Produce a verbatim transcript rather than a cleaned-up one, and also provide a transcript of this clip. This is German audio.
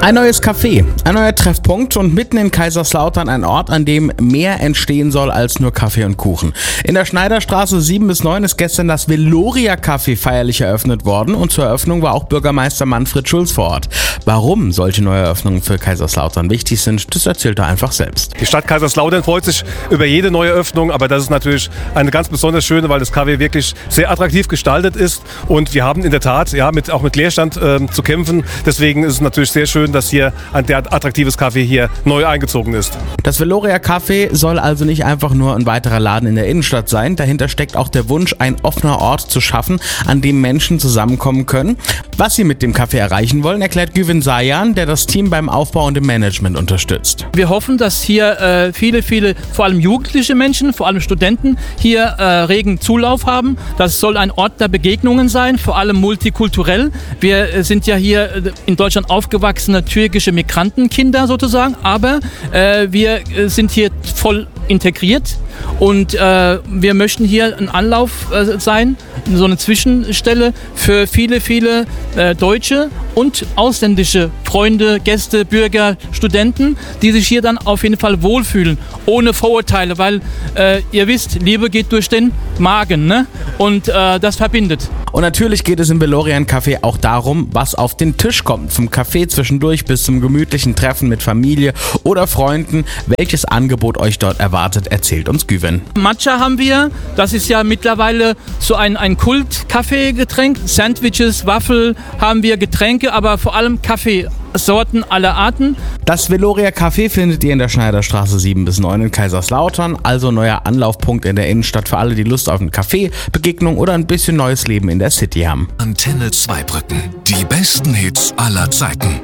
Ein neues Café, ein neuer Treffpunkt und mitten in Kaiserslautern ein Ort, an dem mehr entstehen soll als nur Kaffee und Kuchen. In der Schneiderstraße sieben bis neun ist gestern das Veloria Café feierlich eröffnet worden und zur Eröffnung war auch Bürgermeister Manfred Schulz vor Ort. Warum solche Neueröffnungen für Kaiserslautern wichtig sind, das erzählt er einfach selbst. Die Stadt Kaiserslautern freut sich über jede neue Öffnung, aber das ist natürlich eine ganz besonders schöne, weil das Café wirklich sehr attraktiv gestaltet ist und wir haben in der Tat ja, mit, auch mit Leerstand äh, zu kämpfen. Deswegen ist es natürlich sehr schön, dass hier ein derart attraktives Café hier neu eingezogen ist. Das Veloria Café soll also nicht einfach nur ein weiterer Laden in der Innenstadt sein. Dahinter steckt auch der Wunsch, ein offener Ort zu schaffen, an dem Menschen zusammenkommen können. Was sie mit dem Café erreichen wollen, erklärt Güven Sayan, der das Team beim Aufbau und im Management unterstützt. Wir hoffen, dass hier äh, viele, viele, vor allem jugendliche Menschen, vor allem Studenten, hier äh, regen Zulauf haben. Das soll ein Ort der Begegnungen sein, vor allem multikulturell. Wir äh, sind ja hier äh, in Deutschland aufgewachsene türkische Migrantenkinder sozusagen, aber äh, wir äh, sind hier voll integriert und äh, wir möchten hier ein Anlauf äh, sein, so eine Zwischenstelle für viele, viele äh, deutsche und ausländische Freunde, Gäste, Bürger, Studenten, die sich hier dann auf jeden Fall wohlfühlen, ohne Vorurteile, weil äh, ihr wisst, Liebe geht durch den Magen, ne? Und äh, das verbindet. Und natürlich geht es im Veloria Café auch darum, was auf den Tisch kommt. Vom Café zwischendurch bis zum gemütlichen Treffen mit Familie oder Freunden. Welches Angebot euch dort erwartet, erzählt uns Güven. Matcha haben wir. Das ist ja mittlerweile so ein, ein Kult-Kaffee-Getränk. Sandwiches, Waffel haben wir, Getränke, aber vor allem Kaffee. Sorten aller Arten. Das Veloria Café findet ihr in der Schneiderstraße sieben bis neun in Kaiserslautern, also neuer Anlaufpunkt in der Innenstadt für alle, die Lust auf einen Kaffee, Begegnung oder ein bisschen neues Leben in der City haben. Antenne Zweibrücken, die besten Hits aller Zeiten.